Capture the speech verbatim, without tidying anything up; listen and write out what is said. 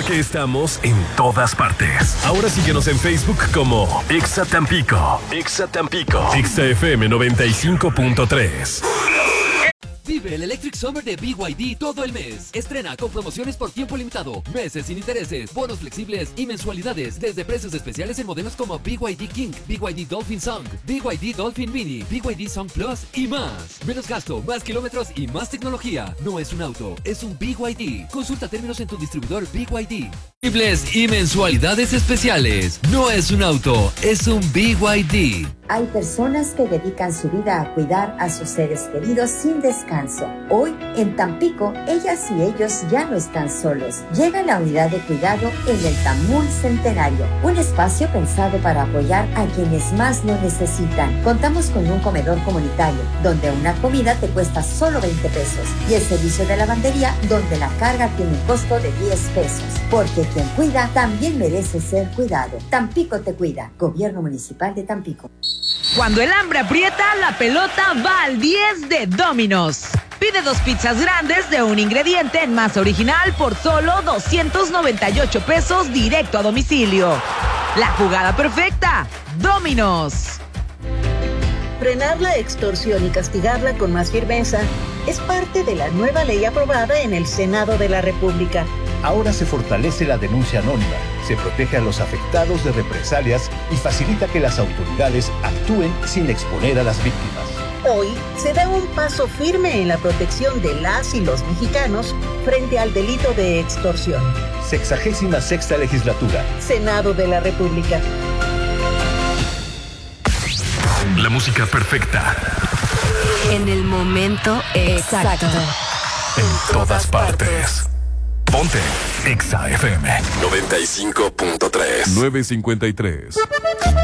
Porque estamos en todas partes. Ahora síguenos en Facebook como Exa Tampico. Exa Tampico. Exa F M noventa y cinco punto tres. Vive el Electric Summer de B Y D todo el mes. Estrena con promociones por tiempo limitado, meses sin intereses, bonos flexibles y mensualidades desde precios especiales en modelos como B Y D King, B Y D Dolphin Song, B Y D Dolphin Mini, B Y D Song Plus y más. Menos gasto, más kilómetros y más tecnología. No es un auto, es un B Y D. Consulta términos en tu distribuidor B Y D. Flexibles y mensualidades especiales. No es un auto, es un B Y D. Hay personas que dedican su vida a cuidar a sus seres queridos sin descanso. Hoy, en Tampico, ellas y ellos ya no están solos. Llega la unidad de cuidado en el Tamul Centenario, un espacio pensado para apoyar a quienes más lo necesitan. Contamos con un comedor comunitario, donde una comida te cuesta solo veinte pesos, y el servicio de lavandería, donde la carga tiene un costo de diez pesos. Porque quien cuida también merece ser cuidado. Tampico te cuida. Gobierno Municipal de Tampico. Cuando el hambre aprieta, la pelota va al diez de Domino's. Pide dos pizzas grandes de un ingrediente en masa original por solo doscientos noventa y ocho pesos directo a domicilio. La jugada perfecta, Domino's. Frenar la extorsión y castigarla con más firmeza es parte de la nueva ley aprobada en el Senado de la República. Ahora se fortalece la denuncia anónima, se protege a los afectados de represalias y facilita que las autoridades actúen sin exponer a las víctimas. Hoy se da un paso firme en la protección de las y los mexicanos frente al delito de extorsión. Sexagésima sexta legislatura. Senado de la República. La música perfecta. En el momento exacto. En todas partes. Ponte Exa F M noventa y cinco punto tres. nueve cincuenta y tres.